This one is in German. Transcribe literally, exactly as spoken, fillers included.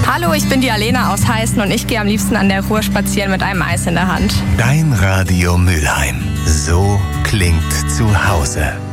Hallo, ich bin die Alena aus Heißen und ich gehe am liebsten an der Ruhr spazieren mit einem Eis in der Hand. Dein Radio Mülheim. So klingt zu Hause.